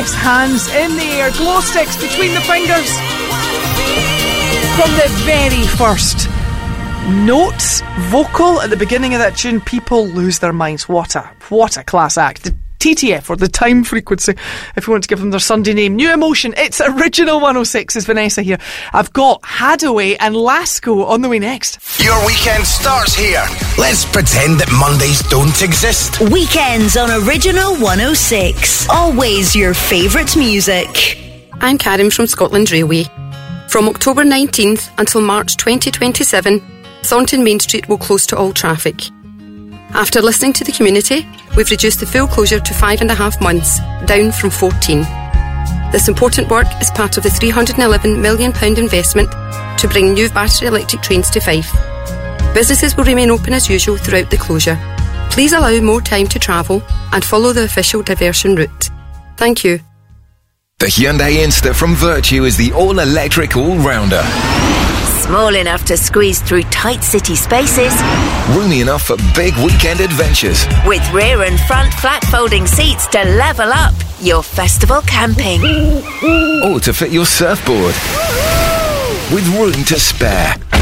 Yes, hands in the air, glow sticks between the fingers. From the very first notes, vocal at the beginning of that tune, people lose their minds. What a class act. The TTF, or the Time Frequency, if you want to give them their Sunday name. New Emotion, it's Original 106. Is Vanessa here. I've got Hadaway and Lasco on the way next. Your weekend starts here. Let's pretend that Mondays don't exist. Weekends on Original 106. Always your favourite music. I'm Karen from Scotland Railway. From October 19th until March 2027, Thornton Main Street will close to all traffic. After listening to the community, we've reduced the full closure to 5.5 months, down from 14. This important work is part of the £311 million investment to bring new battery electric trains to Fife. Businesses will remain open as usual throughout the closure. Please allow more time to travel and follow the official diversion route. Thank you. The Hyundai Insta from Virtue is the all-electric all-rounder. Small enough to squeeze through tight city spaces. Roomy enough for big weekend adventures. With rear and front flat folding seats to level up your festival camping. Or to fit your surfboard. With room to spare.